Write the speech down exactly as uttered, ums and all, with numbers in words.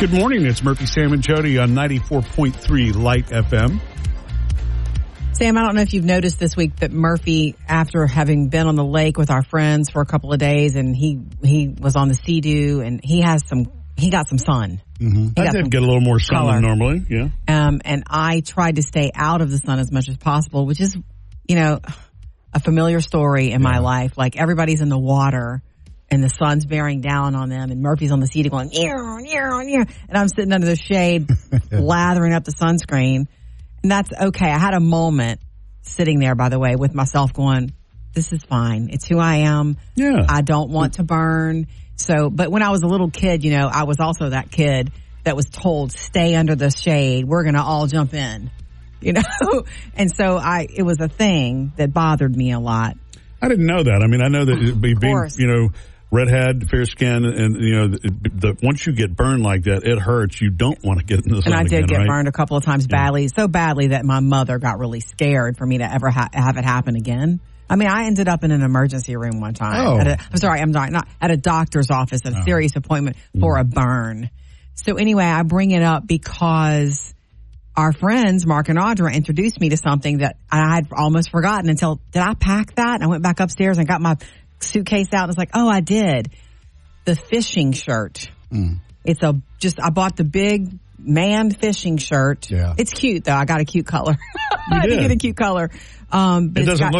Good morning. It's Murphy, Sam, and Jody on ninety-four point three Light F M. Sam, I don't know if you've noticed this week that Murphy, after having been on the lake with our friends for a couple of days, and he he was on the Sea-Doo, and he has some he got some sun. Mm-hmm. I did get a little more sun color. than normally, yeah. Um, and I tried to stay out of the sun as much as possible, which is, you know, a familiar story in yeah. my life. Like, everybody's in the water, and the sun's bearing down on them, and Murphy's on the Sea-Doo going, near, near, near, and I'm sitting under the shade, lathering up the sunscreen. And that's okay. I had a moment sitting there, by the way, with myself going, this is fine. It's who I am. Yeah. I don't want to burn. So, but when I was a little kid, you know, I was also that kid that was told, stay under the shade. We're going to all jump in, you know? And so I, it was a thing that bothered me a lot. I didn't know that. I mean, I know that it'd be being, you know, redhead, fair skin, and, you know, the, the, once you get burned like that, it hurts. You don't want to get in the sun And I did again, get right? burned a couple of times badly, yeah. so badly that my mother got really scared for me to ever ha- have it happen again. I mean, I ended up in an emergency room one time. Oh. At a, I'm sorry, I'm sorry, not at a doctor's office, at a oh. serious appointment for a burn. So anyway, I bring it up because our friends, Mark and Audra, introduced me to something that I had almost forgotten until, did I pack that? And I went back upstairs and got my suitcase out and was like, oh, I did. The fishing shirt. Mm. It's a, just, I bought the big man fishing shirt. Yeah. It's cute though. I got a cute color. You I did. did get a cute color. Um, but it doesn't got, look